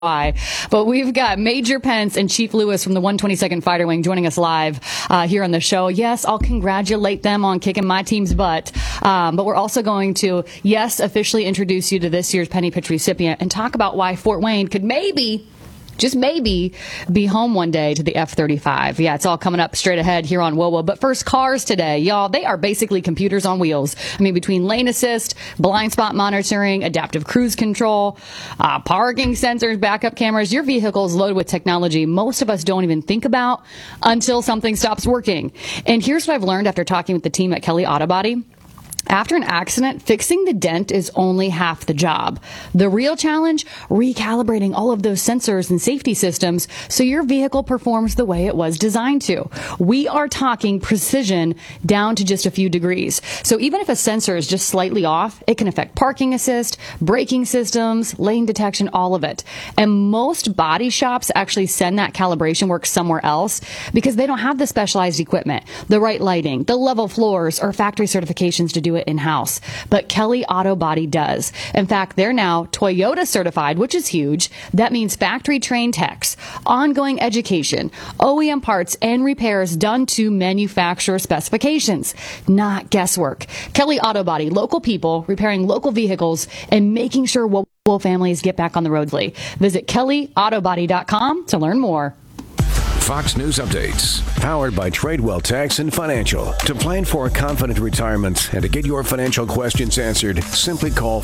why. But we've got Major Pence and Chief Lewis from the 122nd Fighter Wing joining us live here on the show. Yes, I'll congratulate them on kicking my team's butt. But we're also going to, officially introduce you to this year's Penny Pitch recipient and talk about why Fort Wayne could maybe, just maybe, be home one day to the F-35. Yeah, it's all coming up straight ahead here on WOWO. But first, cars today. Y'all, they are basically computers on wheels. I mean, between lane assist, blind spot monitoring, adaptive cruise control, parking sensors, backup cameras, your vehicle is loaded with technology most of us don't even think about until something stops working. And here's what I've learned after talking with the team at Kelly Auto Body. After an accident, fixing the dent is only half the job. The real challenge, recalibrating all of those sensors and safety systems so your vehicle performs the way it was designed to. We are talking precision down to just a few degrees. So even if a sensor is just slightly off, it can affect parking assist, braking systems, lane detection, all of it. And most body shops actually send that calibration work somewhere else because they don't have the specialized equipment, the right lighting, the level floors, or factory certifications to do it in-house. But Kelly Auto Body does. In fact, they're now Toyota certified, which is huge. That means factory trained techs, ongoing education, OEM parts and repairs done to manufacturer specifications, not guesswork. Kelly Auto Body, local people repairing local vehicles and making sure WOWO families get back on the road. Visit kellyautobody.com to learn more. Fox News Updates, powered by Tradewell Tax and Financial. To plan for a confident retirement and to get your financial questions answered, simply call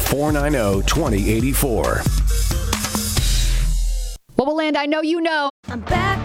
490-2084. WOWO Land, I know you know. I'm back